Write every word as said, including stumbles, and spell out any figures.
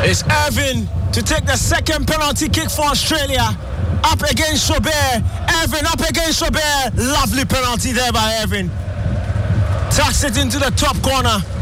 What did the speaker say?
It's Irvin to take the second penalty kick for Australia. Up against Sobert. Irvin up against Sobert. Lovely penalty there by Irvin. Tucks it into the top corner.